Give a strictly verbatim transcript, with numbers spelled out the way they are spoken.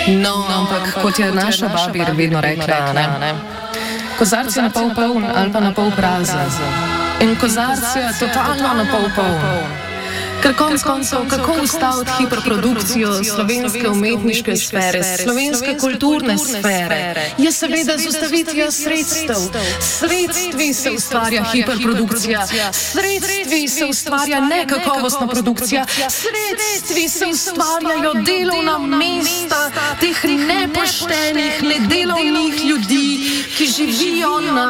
No, ampak kot je naša babir vedno rekla, ne, ne. Kozarc je na pol poln ali pa na pol prazen. In kozarc je totalno na pol poln. Ker konc koncev, kako ustaviti hiperprodukcijo slovenske umetniške sfere, slovenske kulturne sfere, je seveda z ustavitvijo sredstev. Sredstvi se ustvarja hiperprodukcija, sredstvi se ustvarja nekakovostna produkcija, sredstvi se ustvarjajo delovna mesta teh nepoštenih, nedelovnih ljudi, ki živijo na